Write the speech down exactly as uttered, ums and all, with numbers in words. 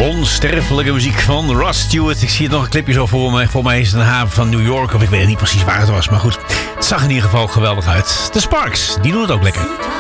Onsterfelijke muziek van Rod Stewart. Ik zie het nog een clipje zo voor me. Voor mij is het een haven van New York. Of ik weet niet precies waar het was. Maar goed, het zag in ieder geval geweldig uit. De Sparks, die doen het ook lekker.